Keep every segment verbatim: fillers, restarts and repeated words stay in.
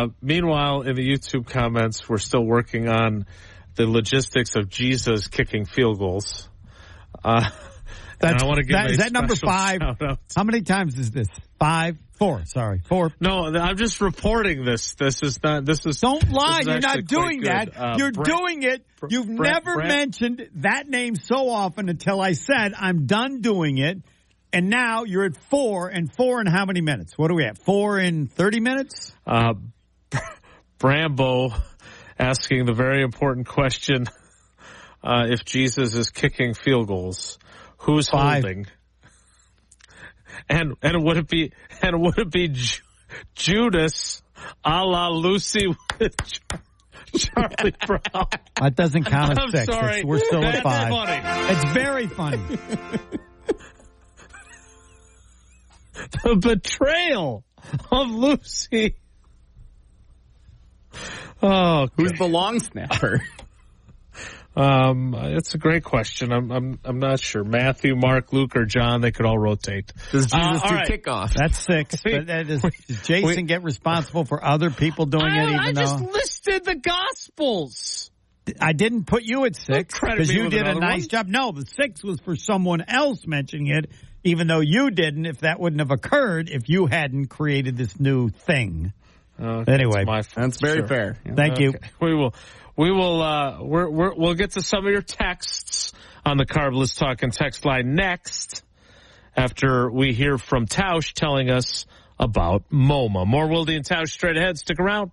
Uh, meanwhile, in the YouTube comments, we're still working on the logistics of Jesus kicking field goals. Uh, That's, I want to give that, is that number five? How many times is this? Five? Four. Sorry. Four. No, I'm just reporting this. This is not, this is. Don't lie. Is You're not doing that. Uh, You're Brent, doing it. You've Brent, never Brent. mentioned that name so often until I said I'm done doing it. And now you're at four, and four in how many minutes? What are we at? Four in thirty minutes? Uh, Brambo asking the very important question, uh, if Jesus is kicking field goals, who's Five. holding? And and would it be and would it be Ju- Judas a la Lucy with Charlie Brown? That doesn't count as I'm six. sorry. It's, we're still That's at five. funny. It's very funny. The betrayal of Lucy. Oh, who's the long snapper? Um, it's a great question. I'm, I'm, I'm not sure. Matthew, Mark, Luke, or John, they could all rotate. Does Jesus uh, do right. kickoff? That's six. But that is, does Jason we, get responsible for other people doing I, it? Even I though just listed the Gospels. I didn't put you at six because you did a nice one. job. No, the six was for someone else mentioning it, even though you didn't. If that wouldn't have occurred if you hadn't created this new thing. Okay, anyway, my that's very sure. fair. Yeah. Thank okay. you. We will. We will, uh, we're, we're, we'll get to some of your texts on the Carbless Talk and text line next after we hear from Tausch telling us about MoMA. More Wilde and Tausch straight ahead. Stick around.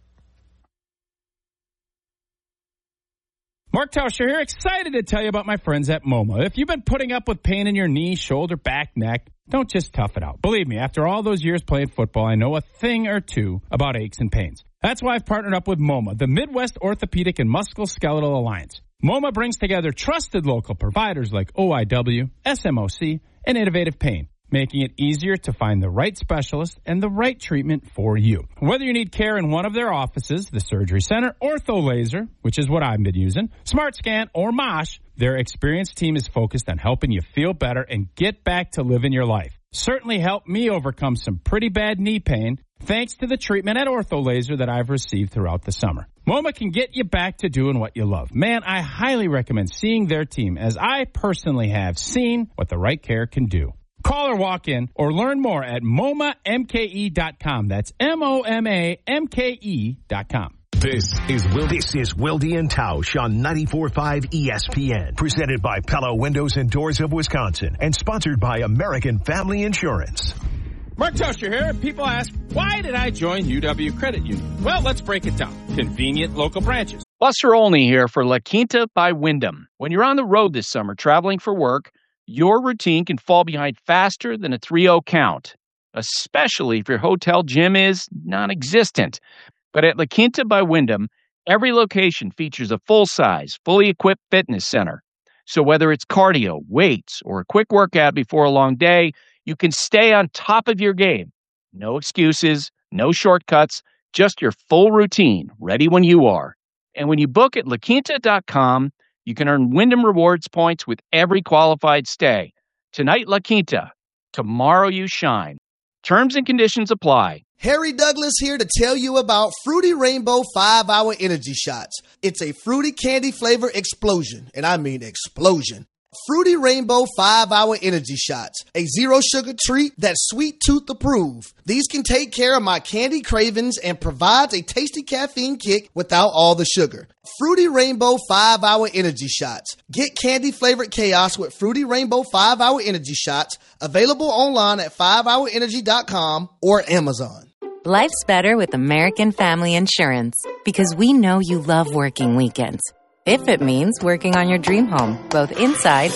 Mark Tauscher here, excited to tell you about my friends at MoMA. If you've been putting up with pain in your knee, shoulder, back, neck, don't just tough it out. Believe me, after all those years playing football, I know a thing or two about aches and pains. That's why I've partnered up with MoMA, the Midwest Orthopedic and Musculoskeletal Alliance. MoMA brings together trusted local providers like O I W, S M O C, and Innovative Pain, making it easier to find the right specialist and the right treatment for you. Whether you need care in one of their offices, the Surgery Center, Ortho Laser, which is what I've been using, SmartScan, or Mosh, their experienced team is focused on helping you feel better and get back to living your life. Certainly helped me overcome some pretty bad knee pain thanks to the treatment at Ortho Laser that I've received throughout the summer. MoMA can get you back to doing what you love. Man, I highly recommend seeing their team, as I personally have seen what the right care can do. Call or walk in or learn more at M O M A M K E dot com. That's M O M A M K E dot com. This is Wilde. This is Wilde and Tausch on ninety-four point five E S P N. Presented by Pella Windows and Doors of Wisconsin and sponsored by American Family Insurance. Mark Tauscher here. People ask, why did I join U W Credit Union? Well, let's break it down. Convenient local branches. Buster Olney here for La Quinta by Wyndham. When you're on the road this summer traveling for work, your routine can fall behind faster than a three oh count, especially if your hotel gym is non-existent. But at La Quinta by Wyndham, every location features a full-size, fully equipped fitness center. So whether it's cardio, weights, or a quick workout before a long day, you can stay on top of your game. No excuses, no shortcuts, just your full routine, ready when you are. And when you book at La Quinta dot com, you can earn Wyndham Rewards points with every qualified stay. Tonight, La Quinta. Tomorrow, you shine. Terms and conditions apply. Harry Douglas here to tell you about Fruity Rainbow five hour Energy Shots. It's a fruity candy flavor explosion, and I mean explosion. Fruity Rainbow five hour Energy Shots, a zero sugar treat that's sweet tooth approved. These can take care of my candy cravings and provides a tasty caffeine kick without all the sugar. Fruity Rainbow five hour Energy Shots. Get candy flavored chaos with Fruity Rainbow five hour Energy Shots, available online at five hour energy dot com or Amazon. Life's better with American Family Insurance because we know you love working weekends. If it means working on your dream home, both inside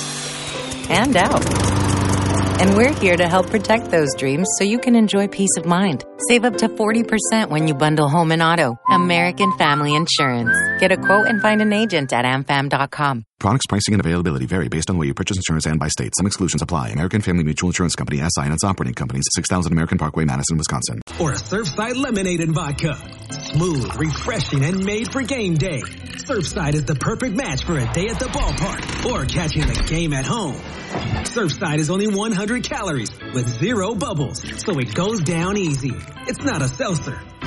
and out. And we're here to help protect those dreams so you can enjoy peace of mind. Save up to forty percent when you bundle home and auto. American Family Insurance. Get a quote and find an agent at A M fam dot com. Products, pricing, and availability vary based on the way you purchase insurance and by state. Some exclusions apply. American Family Mutual Insurance Company, S I and its operating companies, six thousand American Parkway, Madison, Wisconsin. Or a Surfside lemonade and vodka. Smooth, refreshing, and made for game day. Surfside is the perfect match for a day at the ballpark or catching the game at home. Surfside is only one hundred calories with zero bubbles, so it goes down easy. It's not a seltzer.